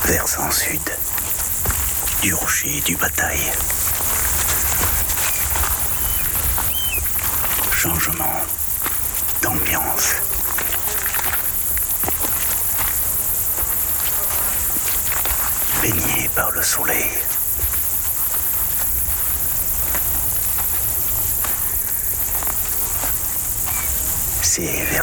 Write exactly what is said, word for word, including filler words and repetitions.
Versant sud, du rocher du Bataille. Changement d'ambiance. Baigné par le soleil. C'est vers